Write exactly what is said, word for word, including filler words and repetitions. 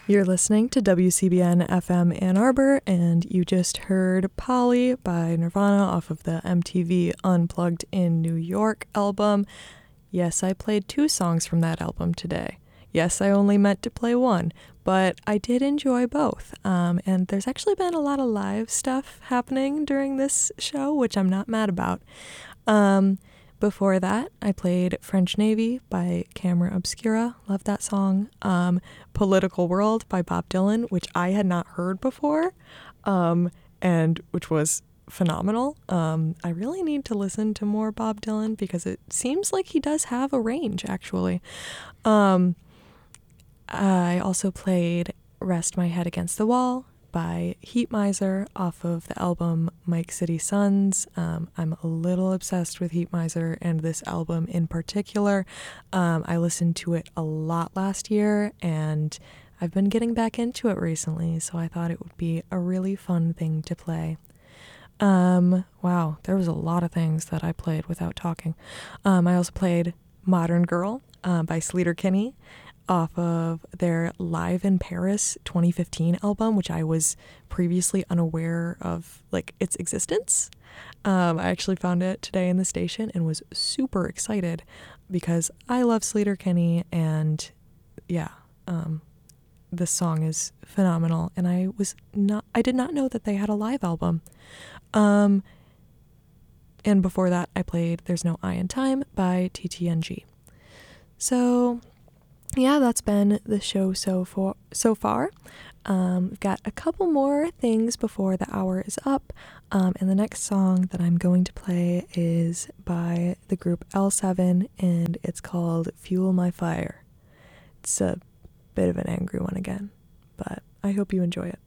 You're listening to W C B N F M Ann Arbor, and you just heard Polly by Nirvana off of the M T V Unplugged in New York album. Yes, I played two songs from that album today. Yes, I only meant to play one, but I did enjoy both. Um, and there's actually been a lot of live stuff happening during this show, which I'm not mad about. Um, Before that, I played French Navy by Camera Obscura. Love that song. Um, Political World by Bob Dylan, which I had not heard before, um, and which was phenomenal. Um, I really need to listen to more Bob Dylan because it seems like he does have a range, actually. Um, I also played Rest My Head Against the Wall by Heat Miser off of the album Mike City Sons. Um, I'm a little obsessed with Heat Miser and this album in particular. Um, I listened to it a lot last year and I've been getting back into it recently, so I thought it would be a really fun thing to play. Um, wow, there was a lot of things that I played without talking. Um, I also played Modern Girl uh, by Sleater-Kinney off of their Live in Paris twenty fifteen album, which I was previously unaware of, like, its existence. Um, I actually found it today in the station and was super excited because I love Sleater-Kinney, and yeah, um, this song is phenomenal, and I was not, I did not know that they had a live album. Um, and before that, I played There's No I in Time by T T N G. So yeah, that's been the show so far. So far. Um, we've got a couple more things before the hour is up, um, and the next song that I'm going to play is by the group L seven, and it's called Fuel My Fire. It's a bit of an angry one again, but I hope you enjoy it.